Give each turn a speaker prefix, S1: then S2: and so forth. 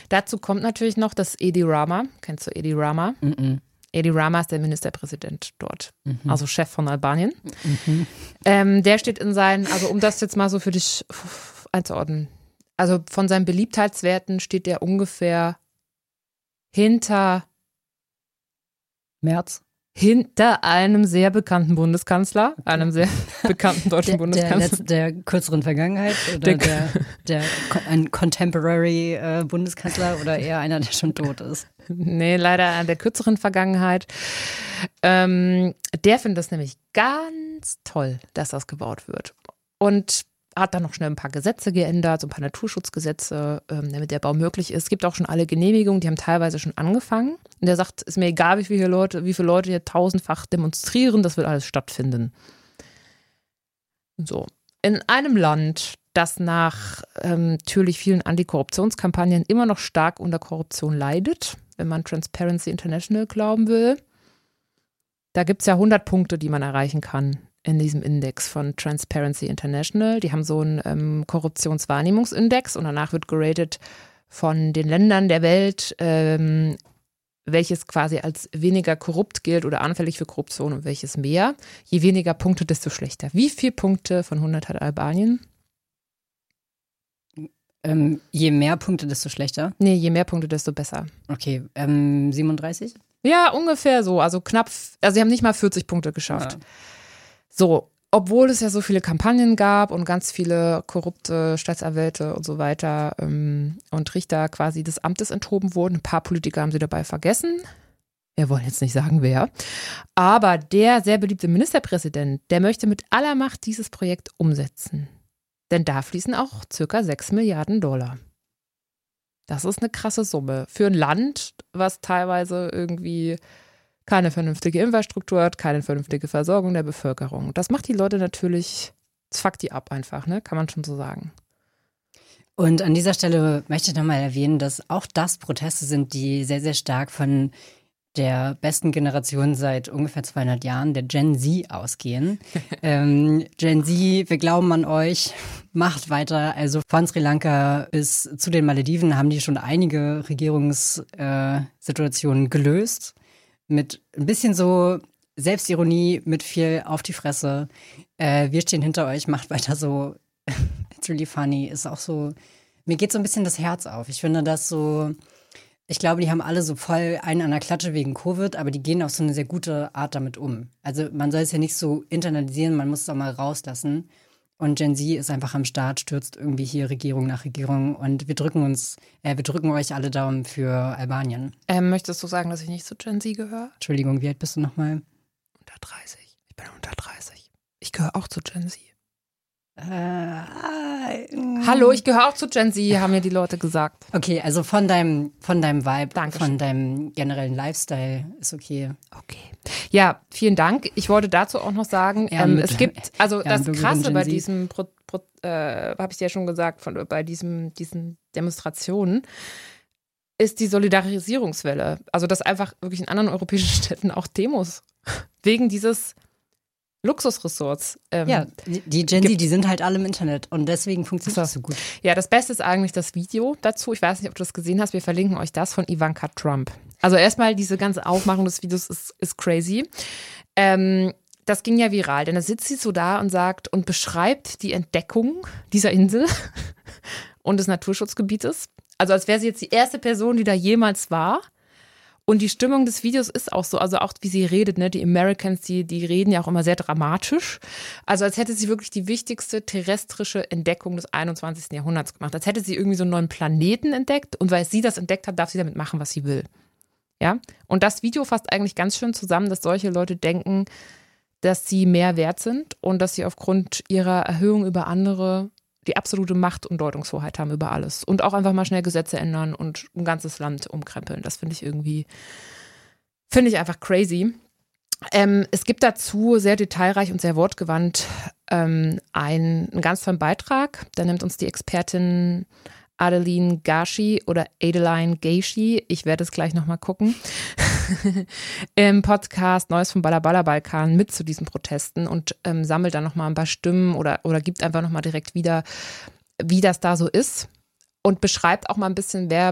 S1: Dazu kommt natürlich noch, dass Edi Rama, kennst du Edi Rama? Edi Rama ist der Ministerpräsident dort, also Chef von Albanien. Der steht in seinen, also um das jetzt mal so für dich einzuordnen, also von seinen Beliebtheitswerten steht er ungefähr hinter
S2: Merz.
S1: Hinter einem sehr bekannten Bundeskanzler, einem sehr bekannten deutschen Bundeskanzler.
S2: Der kürzeren Vergangenheit oder ein Contemporary Bundeskanzler oder eher einer, der schon tot ist?
S1: Nee, leider der kürzeren Vergangenheit. Der findet das nämlich ganz toll, dass das gebaut wird. Und hat dann noch schnell ein paar Gesetze geändert, so ein paar Naturschutzgesetze, damit der Bau möglich ist. Es gibt auch schon alle Genehmigungen, die haben teilweise schon angefangen. Und der sagt, ist mir egal, wie viele Leute hier tausendfach demonstrieren, das wird alles stattfinden. So. In einem Land, das nach natürlich vielen Antikorruptionskampagnen immer noch stark unter Korruption leidet, wenn man Transparency International glauben will, da gibt es ja 100 Punkte, die man erreichen kann in diesem Index von Transparency International. Die haben so einen Korruptionswahrnehmungsindex und danach wird geratet von den Ländern der Welt, welches quasi als weniger korrupt gilt oder anfällig für Korruption und welches mehr. Je weniger Punkte, desto schlechter. Wie viele Punkte von 100 hat Albanien?
S2: Je mehr Punkte, desto schlechter?
S1: Nee, je mehr Punkte, desto besser.
S2: Okay, 37?
S1: Ja, ungefähr so. Also knapp, also sie haben nicht mal 40 Punkte geschafft. Ja. So, obwohl es ja so viele Kampagnen gab und ganz viele korrupte Staatsanwälte und so weiter und Richter quasi des Amtes enthoben wurden. Ein paar Politiker haben sie dabei vergessen. Wir wollen jetzt nicht sagen, wer. Aber der sehr beliebte Ministerpräsident, der möchte mit aller Macht dieses Projekt umsetzen. Denn da fließen auch ca. 6 Milliarden $. Das ist eine krasse Summe für ein Land, was teilweise irgendwie keine vernünftige Infrastruktur hat, keine vernünftige Versorgung der Bevölkerung. Das macht die Leute natürlich, das fuckt die ab einfach, ne? Kann man schon so sagen.
S2: Und an dieser Stelle möchte ich nochmal erwähnen, dass auch das Proteste sind, die sehr, sehr stark von der besten Generation seit ungefähr 200 Jahren, der Gen Z, ausgehen. Gen Z, wir glauben an euch, macht weiter. Also von Sri Lanka bis zu den Malediven haben die schon einige Regierungssituationen gelöst. Mit ein bisschen so Selbstironie, mit viel auf die Fresse. Wir stehen hinter euch, macht weiter so. It's really funny. Ist auch so, mir geht so ein bisschen das Herz auf. Ich finde das so, ich glaube, die haben alle so voll einen an der Klatsche wegen Covid, aber die gehen auf so eine sehr gute Art damit um. Also man soll es ja nicht so internalisieren, man muss es auch mal rauslassen. Und Gen Z ist einfach am Start, stürzt irgendwie hier Regierung nach Regierung und wir drücken euch alle Daumen für Albanien.
S1: Möchtest du sagen, dass ich nicht zu Gen Z gehöre?
S2: Entschuldigung, wie alt bist du nochmal?
S1: Unter 30. Ich bin unter 30. Ich gehöre auch zu Gen Z. Hallo, ich gehöre auch zu Gen Z, haben mir die Leute gesagt.
S2: Okay, also von deinem Vibe,
S1: Dankeschön.
S2: Von deinem generellen Lifestyle ist okay.
S1: Okay. Ja, vielen Dank. Ich wollte dazu auch noch sagen, es gibt, also das Krasse bei diesem, habe ich dir ja schon gesagt, bei diesen Demonstrationen, ist die Solidarisierungswelle. Also dass einfach wirklich in anderen europäischen Städten auch Demos wegen dieses Luxusressorts.
S2: Die Gen Z, die sind halt alle im Internet und deswegen funktioniert das so gut.
S1: Ja, das Beste ist eigentlich das Video dazu. Ich weiß nicht, ob du das gesehen hast. Wir verlinken euch das von Ivanka Trump. Also erstmal diese ganze Aufmachung des Videos ist crazy. Das ging ja viral, denn da sitzt sie so da und beschreibt die Entdeckung dieser Insel und des Naturschutzgebietes. Also als wäre sie jetzt die erste Person, die da jemals war. Und die Stimmung des Videos ist auch so, also auch wie sie redet, ne, die Americans, die reden ja auch immer sehr dramatisch. Also als hätte sie wirklich die wichtigste terrestrische Entdeckung des 21. Jahrhunderts gemacht. Als hätte sie irgendwie so einen neuen Planeten entdeckt und weil sie das entdeckt hat, darf sie damit machen, was sie will. Ja? Und das Video fasst eigentlich ganz schön zusammen, dass solche Leute denken, dass sie mehr wert sind und dass sie aufgrund ihrer Erhöhung über andere die absolute Macht und Deutungshoheit haben über alles. Und auch einfach mal schnell Gesetze ändern und ein ganzes Land umkrempeln. Das finde ich einfach crazy. Es gibt dazu sehr detailreich und sehr wortgewandt einen ganz tollen Beitrag. Da nimmt uns die Expertin Adeline Gashi oder Adeline Gashi, ich werde es gleich nochmal gucken, im Podcast Neues vom Balla Balkan mit zu diesen Protesten und sammelt dann nochmal ein paar Stimmen oder gibt einfach nochmal direkt wieder, wie das da so ist und beschreibt auch mal ein bisschen, wer